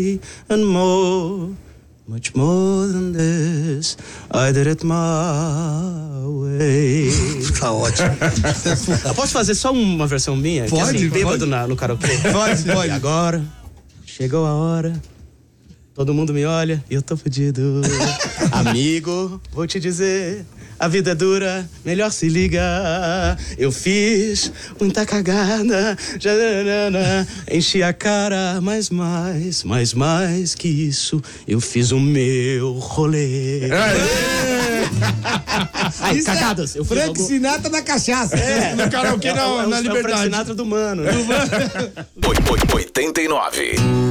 and more, much more than this. I did it my way. Tá ótimo. Eu posso fazer só uma versão minha? Pode, que, assim, pode. bêbado no karaokê. Pode. E agora, chegou a hora. Todo mundo me olha e eu tô fudido. Amigo, vou te dizer, a vida é dura, melhor se liga. Eu fiz muita cagada, enchi a cara, mas mais que isso, eu fiz o meu rolê. Ai, cagadas. Eu fiz Frank Sinatra na cachaça. No karaokê na é o Frank Liberdade. Sinatra do Mano. 89.